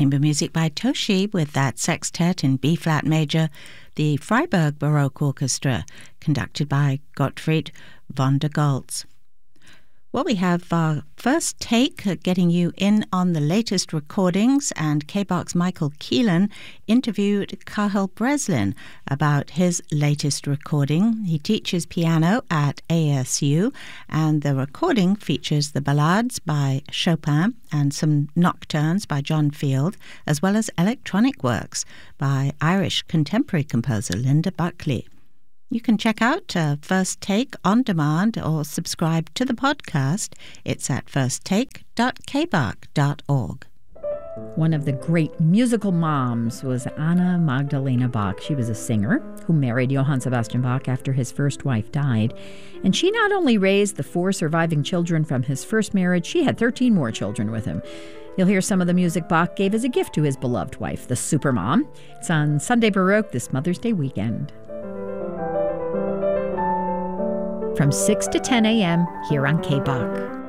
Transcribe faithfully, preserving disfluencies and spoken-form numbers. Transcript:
Chamber music by Toshi with that sextet in B-flat major, the Freiburg Baroque Orchestra, conducted by Gottfried von der Goltz. Well, we have our first take, uh, getting you in on the latest recordings, and K B O C's Michael Keelan interviewed Cathal Breslin about his latest recording. He teaches piano at A S U, and the recording features the ballades by Chopin and some nocturnes by John Field, as well as electronic works by Irish contemporary composer Linda Buckley. You can check out uh, First Take on demand or subscribe to the podcast. It's at first take dot k b o c dot org. One of the great musical moms was Anna Magdalena Bach. She was a singer who married Johann Sebastian Bach after his first wife died. And she not only raised the four surviving children from his first marriage, she had thirteen more children with him. You'll hear some of the music Bach gave as a gift to his beloved wife, the Supermom. It's on Sunday Baroque this Mother's Day weekend. From six to ten a.m. here on K B O C.